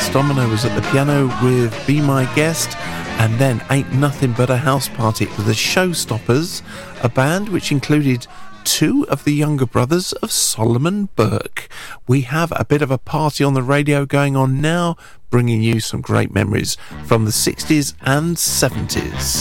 Fats Domino was at the piano with Be My Guest, and then Ain't Nothing But a House Party with the Showstoppers, a band which included two of the younger brothers of Solomon Burke. We have a bit of a party on the radio going on now, bringing you some great memories from the 60s and 70s.